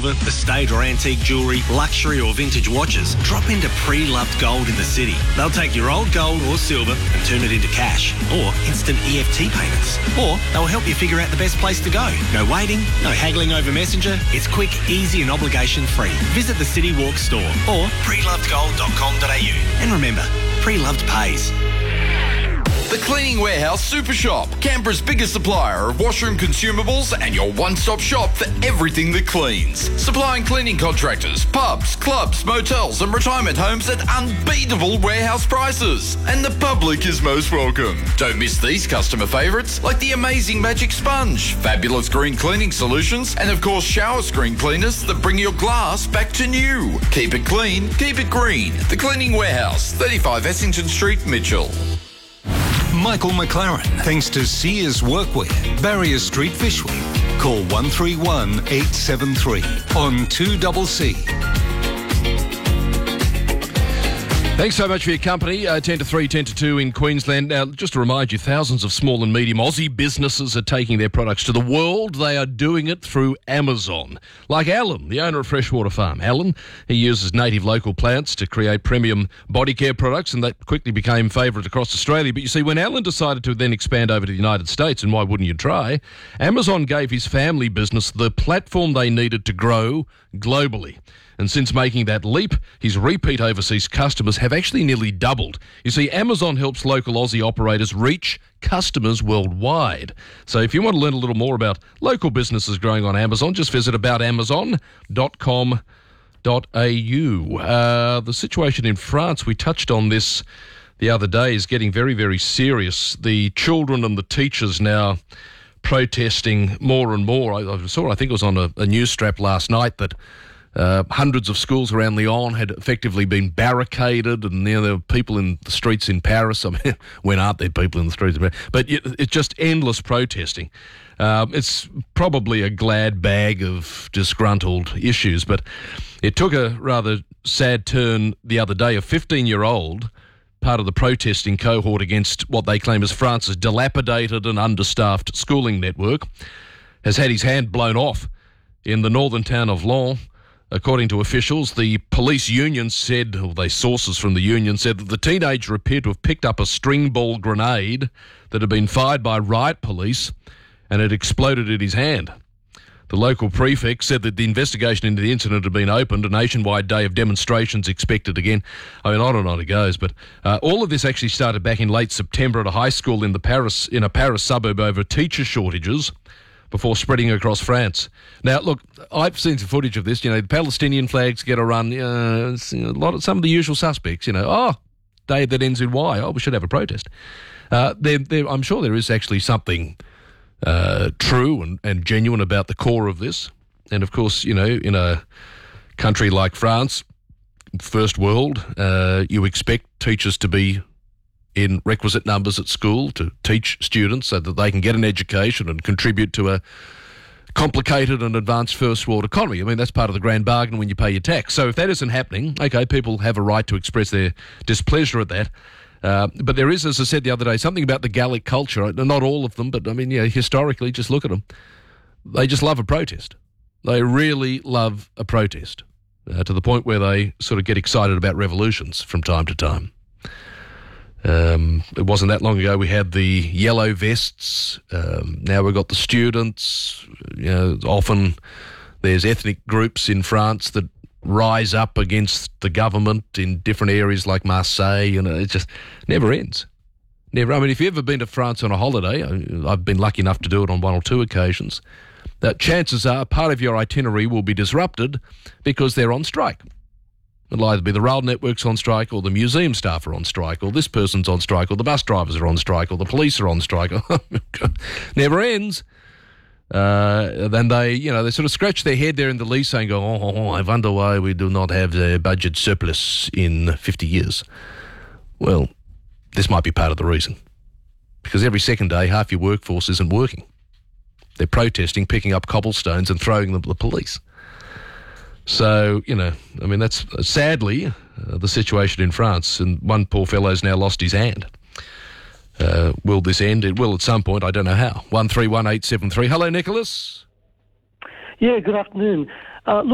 silver, estate or antique jewellery, luxury or vintage watches, drop into Pre-Loved Gold in the city. They'll take your old gold or silver and turn it into cash or instant EFT payments. Or they'll help you figure out the best place to go. No waiting, no haggling over Messenger. It's quick, easy and obligation-free. Visit the City Walk store or prelovedgold.com.au. And remember, Pre-Loved pays. The Cleaning Warehouse Super Shop, Canberra's biggest supplier of washroom consumables and your one-stop shop for everything that cleans. Supplying cleaning contractors, pubs, clubs, motels and retirement homes at unbeatable warehouse prices. And the public is most welcome. Don't miss these customer favourites like the amazing Magic Sponge, fabulous green cleaning solutions and of course shower screen cleaners that bring your glass back to new. Keep it clean, keep it green. The Cleaning Warehouse, 35 Essington Street, Mitchell. Michael McLaren, thanks to Sears Workwear, Barrier Street, Fischway. Call 131 873 on 2CC. Thanks so much for your company. 10 to 3, 10 to 2 in Queensland. Now, just to remind you, thousands of small and medium Aussie businesses are taking their products to the world. They are doing it through Amazon. Like Alan, the owner of Freshwater Farm. Alan, he uses native local plants to create premium body care products, and that quickly became favourite across Australia. But you see, when Alan decided to then expand over to the United States, and why wouldn't you try, Amazon gave his family business the platform they needed to grow globally. And since making that leap, his repeat overseas customers have actually nearly doubled. You see, Amazon helps local Aussie operators reach customers worldwide. So if you want to learn a little more about local businesses growing on Amazon, just visit aboutamazon.com.au. The situation in France, we touched on this the other day, is getting very, very serious. The children and the teachers now protesting more and more. I think it was on a news strap last night that hundreds of schools around Lyon had effectively been barricaded, and there were people in the streets in Paris. I mean, when aren't there people in the streets? But it's just endless protesting. It's probably a glad bag of disgruntled issues, but it took a rather sad turn the other day. A 15-year-old, part of the protesting cohort against what they claim is France's dilapidated and understaffed schooling network, has had his hand blown off in the northern town of Lyon. According to officials, the police union said, or the sources from the union said, that the teenager appeared to have picked up a string ball grenade that had been fired by riot police and had exploded in his hand. The local prefect said that the investigation into the incident had been opened, a nationwide day of demonstrations expected again. I mean, on and on it goes. But all of this actually started back in late September at a high school in a Paris suburb over teacher shortages, before spreading across France. Now, look, I've seen some footage of this. The Palestinian flags get a run. Some of the usual suspects. Day that ends in Y. Oh, we should have a protest. I'm sure there is actually something true and genuine about the core of this. And of course, in a country like France, first world, you expect teachers to be in requisite numbers at school to teach students so that they can get an education and contribute to a complicated and advanced first world economy. I mean, that's part of the grand bargain when you pay your tax. So if that isn't happening, okay, people have a right to express their displeasure at that. But there is, as I said the other day, something about the Gallic culture. Not all of them, but I mean, historically, just look at them. They just love a protest. They really love a protest to the point where they sort of get excited about revolutions from time to time. It wasn't that long ago we had the yellow vests. Now we've got the students. Often there's ethnic groups in France that rise up against the government in different areas like Marseille, and it just never ends. Never. I mean, if you've ever been to France on a holiday, I've been lucky enough to do it on one or two occasions, that chances are part of your itinerary will be disrupted because they're on strike. It'll either be the rail network's on strike, or the museum staff are on strike, or this person's on strike, or the bus drivers are on strike, or the police are on strike. Never ends. Then they sort of scratch their head there in the lease saying, I wonder why we do not have the budget surplus in 50 years. Well, this might be part of the reason. Because every second day, half your workforce isn't working. They're protesting, picking up cobblestones and throwing them at the police. So, that's sadly the situation in France, and one poor fellow's now lost his hand. Will this end? It will at some point. I don't know how. 131873. Hello, Nicholas. Yeah, good afternoon.